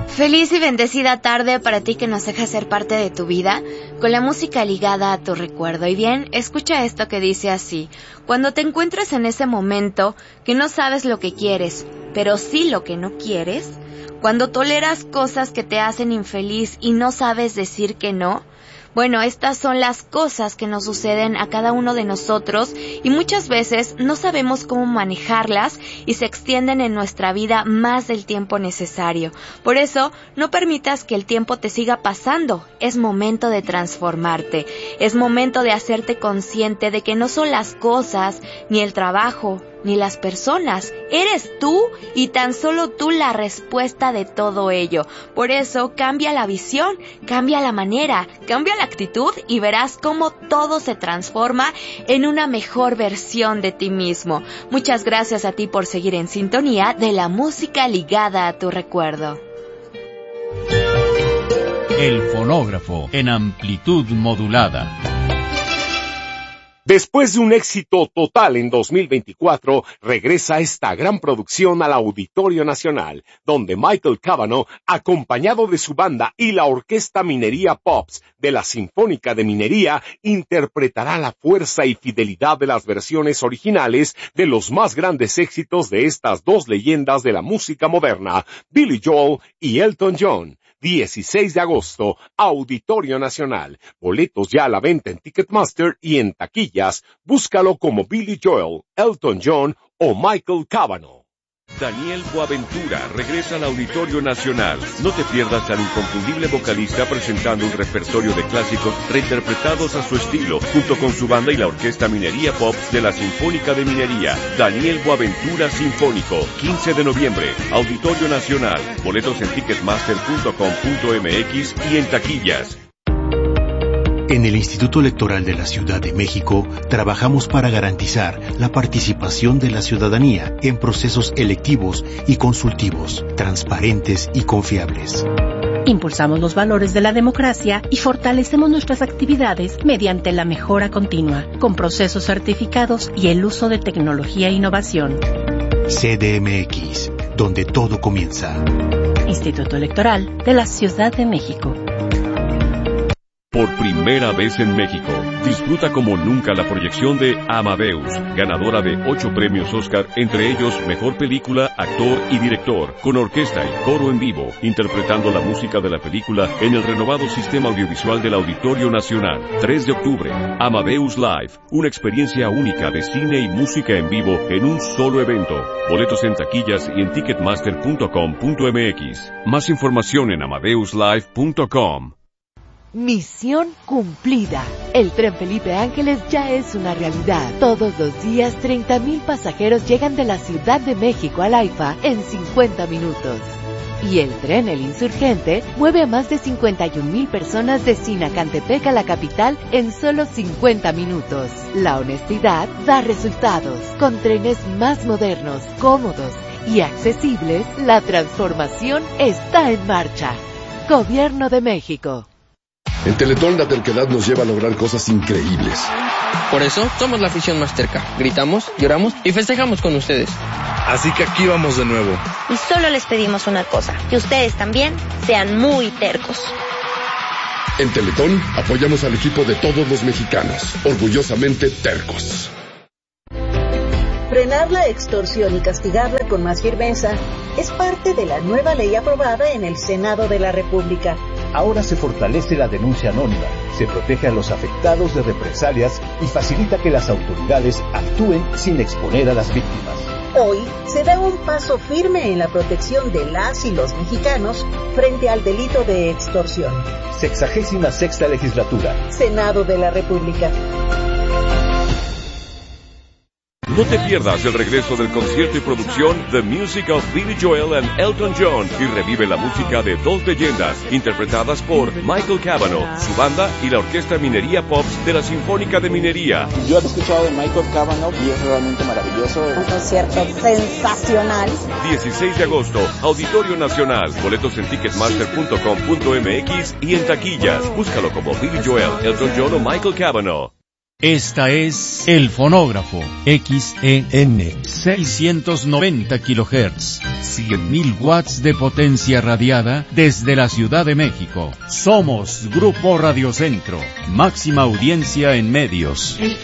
Feliz y bendecida tarde para ti que nos deja ser parte de tu vida, con la música ligada a tu recuerdo. Y bien, escucha esto que dice así: cuando te encuentres en ese momento que no sabes lo que quieres, pero sí lo que no quieres, cuando toleras cosas que te hacen infeliz y no sabes decir que no, bueno, estas son las cosas que nos suceden a cada uno de nosotros y muchas veces no sabemos cómo manejarlas y se extienden en nuestra vida más del tiempo necesario. Por eso, no permitas que el tiempo te siga pasando. Es momento de transformarte. Es momento de hacerte consciente de que no son las cosas, ni el trabajo, ni las personas. Eres tú y tan solo tú la respuesta de todo ello. Por eso, cambia la visión, cambia la manera, cambia la actitud y verás cómo todo se transforma en una mejor versión de ti mismo. Muchas gracias a ti por seguir en sintonía de la música ligada a tu recuerdo. El fonógrafo en amplitud modulada. Después de un éxito total en 2024, regresa esta gran producción al Auditorio Nacional, donde Michael Cavanaugh, acompañado de su banda y la Orquesta Minería Pops de la Sinfónica de Minería, interpretará la fuerza y fidelidad de las versiones originales de los más grandes éxitos de estas dos leyendas de la música moderna, Billy Joel y Elton John. 16 de agosto, Auditorio Nacional. Boletos ya a la venta en Ticketmaster y en taquillas. Búscalo como Billy Joel, Elton John o Michael Cavanaugh. Daniel Boaventura regresa al Auditorio Nacional. No te pierdas al inconfundible vocalista presentando un repertorio de clásicos reinterpretados a su estilo, junto con su banda y la Orquesta Minería Pop de la Sinfónica de Minería. Daniel Boaventura Sinfónico, 15 de noviembre, Auditorio Nacional. Boletos en ticketmaster.com.mx y en taquillas. En el Instituto Electoral de la Ciudad de México trabajamos para garantizar la participación de la ciudadanía en procesos electivos y consultivos, transparentes y confiables. Impulsamos los valores de la democracia y fortalecemos nuestras actividades mediante la mejora continua, con procesos certificados y el uso de tecnología e innovación. CDMX, donde todo comienza. Instituto Electoral de la Ciudad de México. Por primera vez en México, disfruta como nunca la proyección de Amadeus, ganadora de 8 premios Oscar, entre ellos Mejor Película, Actor y Director, con orquesta y coro en vivo, interpretando la música de la película en el renovado sistema audiovisual del Auditorio Nacional. 3 de octubre, Amadeus Live, una experiencia única de cine y música en vivo en un solo evento. Boletos en taquillas y en ticketmaster.com.mx. Más información en amadeuslive.com. Misión cumplida. El tren Felipe Ángeles ya es una realidad. Todos los días 30,000 pasajeros llegan de la Ciudad de México al AIFA en 50 minutos. Y el tren El Insurgente mueve a más de 51,000 personas de Sinacantepec a la capital en solo 50 minutos. La honestidad da resultados. Con trenes más modernos, cómodos y accesibles, la transformación está en marcha. Gobierno de México. En Teletón la terquedad nos lleva a lograr cosas increíbles. Por eso somos la afición más terca. Gritamos, lloramos y festejamos con ustedes. Así que aquí vamos de nuevo. Y solo les pedimos una cosa, que ustedes también sean muy tercos. En Teletón apoyamos al equipo de todos los mexicanos, orgullosamente tercos. Frenar la extorsión y castigarla con más firmeza es parte de la nueva ley aprobada en el Senado de la República. Ahora se fortalece la denuncia anónima, se protege a los afectados de represalias y facilita que las autoridades actúen sin exponer a las víctimas. Hoy se da un paso firme en la protección de las y los mexicanos frente al delito de extorsión. 66ª Legislatura. Senado de la República. No te pierdas el regreso del concierto y producción The Music of Billy Joel and Elton John y revive la música de dos leyendas interpretadas por Michael Cavanaugh, su banda y la Orquesta Minería Pops de la Sinfónica de Minería. Yo he escuchado de Michael Cavanaugh y es realmente maravilloso. Un concierto sensacional. 16 de agosto, Auditorio Nacional. Boletos en ticketmaster.com.mx y en taquillas. Búscalo como Billy Joel, Elton John o Michael Cavanaugh. Esta es El Fonógrafo, XEN 690 kHz, 100.000 watts de potencia radiada desde la Ciudad de México. Somos Grupo Radio Centro, máxima audiencia en medios.